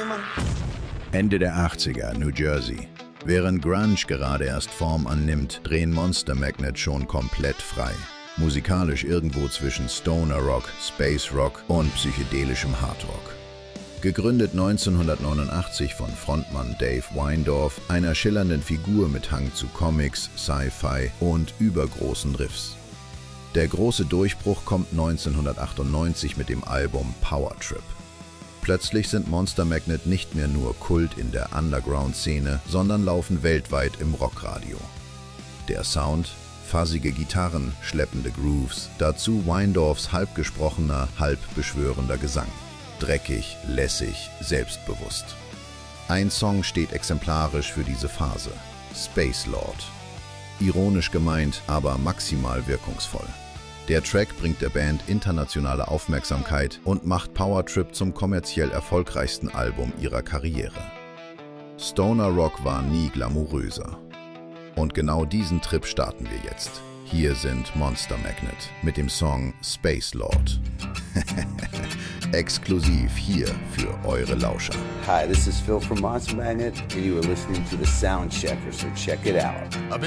Ende der 80er, New Jersey. Während Grunge gerade erst Form annimmt, drehen Monster Magnet schon komplett frei. Musikalisch irgendwo zwischen Stoner Rock, Space Rock und psychedelischem Hard Rock. Gegründet 1989 von Frontmann Dave Weindorf, einer schillernden Figur mit Hang zu Comics, Sci-Fi und übergroßen Riffs. Der große Durchbruch kommt 1998 mit dem Album Power Trip. Plötzlich sind Monster Magnet nicht mehr nur Kult in der Underground-Szene, sondern laufen weltweit im Rockradio. Der Sound? Fuzzige Gitarren, schleppende Grooves, dazu Weindorfs halb gesprochener, halb beschwörender Gesang. Dreckig, lässig, selbstbewusst. Ein Song steht exemplarisch für diese Phase: Space Lord. Ironisch gemeint, aber maximal wirkungsvoll. Der Track bringt der Band internationale Aufmerksamkeit und macht Power Trip zum kommerziell erfolgreichsten Album ihrer Karriere. Stoner Rock war nie glamouröser. Und genau diesen Trip starten wir jetzt. Hier sind Monster Magnet mit dem Song Space Lord. Exklusiv hier für eure Lauscher. Hi, this is Phil from Monster Magnet and you are listening to The Sound Checker, so check it out.